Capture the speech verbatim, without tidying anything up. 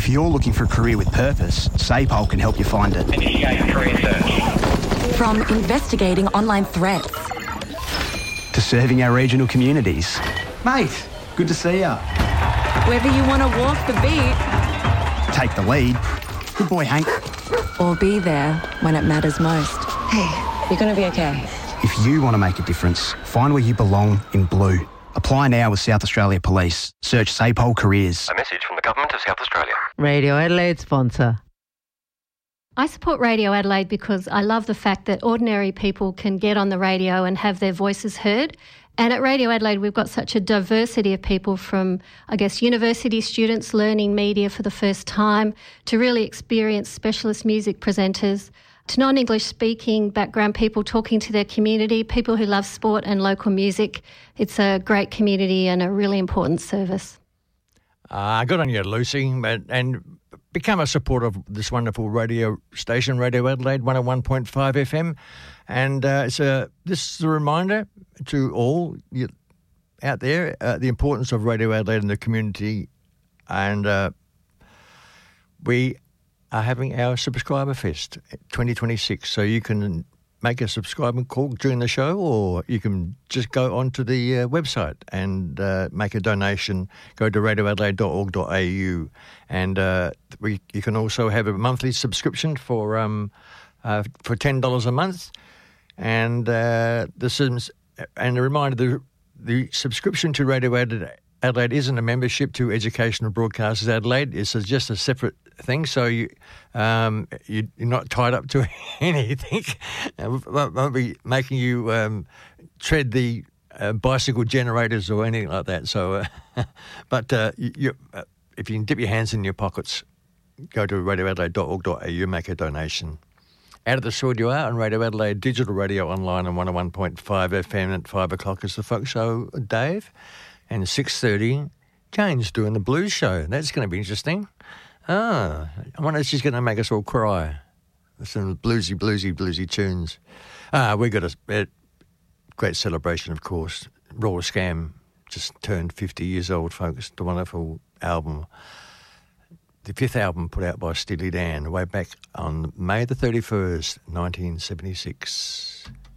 If you're looking for a career with purpose, SAPOL can help you find it. Initiate career search. From investigating online threats to serving our regional communities. Mate, good to see ya. Whether you want to walk the beat, take the lead. Good boy, Hank. Or be there when it matters most. Hey, you're going to be okay. If you want to make a difference, find where you belong in blue. Apply now with South Australia Police. Search SAPOL Careers. A message from the Government of South Australia. Radio Adelaide sponsor. I support Radio Adelaide because I love the fact that ordinary people can get on the radio and have their voices heard. And at Radio Adelaide, we've got such a diversity of people from, I guess, university students learning media for the first time to really experienced specialist music presenters to non-English speaking background people talking to their community, people who love sport and local music. It's a great community and a really important service. Uh, good on you, Lucy, and, and become a supporter of this wonderful radio station, Radio Adelaide one oh one point five F M. And uh, it's a, this is a reminder to all you, out there uh, the importance of Radio Adelaide in the community. And uh, we are having our Subscriber Fest twenty twenty-six. So you can make a subscriber call during the show, or you can just go onto the uh, website and uh, make a donation. Go to radio adelaide dot org dot a u. And uh, we, you can also have a monthly subscription for um, uh, for ten dollars a month. And uh, this is, and a reminder, the, the subscription to Radio Adelaide, Adelaide isn't a membership to Educational Broadcasters Adelaide. It's just a separate thing, so you, um, you, you're not tied up to anything. It won't be making you um, tread the uh, bicycle generators or anything like that. So, uh, but uh, you, you, uh, if you can dip your hands in your pockets, go to radio adelaide dot org dot a u, make a donation. Out of the sword you are on Radio Adelaide, digital radio online on one oh one point five F M. At five o'clock is the folk show, Dave. And six thirty, Jane's doing the blues show. That's going to be interesting. Ah, I wonder if she's going to make us all cry. Some bluesy, bluesy, bluesy tunes. Ah, we got a, a great celebration, of course. Raw Scam just turned fifty years old, folks. The wonderful album. The fifth album put out by Steely Dan way back on May the thirty-first, nineteen seventy-six.